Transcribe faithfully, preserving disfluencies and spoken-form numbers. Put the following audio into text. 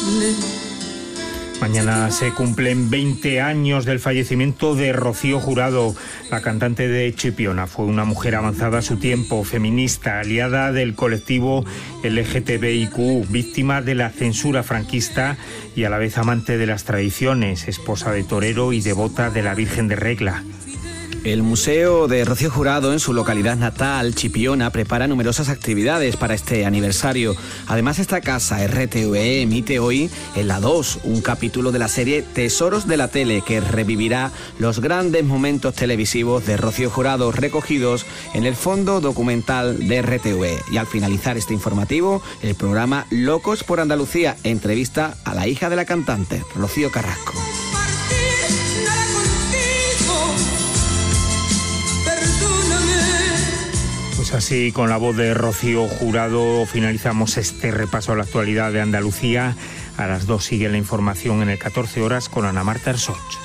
Mañana se cumplen veinte años del fallecimiento de Rocío Jurado, la cantante de Chipiona. Fue una mujer avanzada a su tiempo, feminista, aliada del colectivo L G T B I Q, víctima de la censura franquista y a la vez amante de las tradiciones, esposa de torero y devota de la Virgen de Regla. El Museo de Rocío Jurado, en su localidad natal, Chipiona, prepara numerosas actividades para este aniversario. Además, esta casa, R T V E, emite hoy en la dos un capítulo de la serie Tesoros de la Tele, que revivirá los grandes momentos televisivos de Rocío Jurado recogidos en el fondo documental de R T V E. Y al finalizar este informativo, el programa Locos por Andalucía entrevista a la hija de la cantante, Rocío Carrasco. Pues así, con la voz de Rocío Jurado, finalizamos este repaso a la actualidad de Andalucía. A las dos sigue la información en el catorce horas con Ana Marta Ersoch.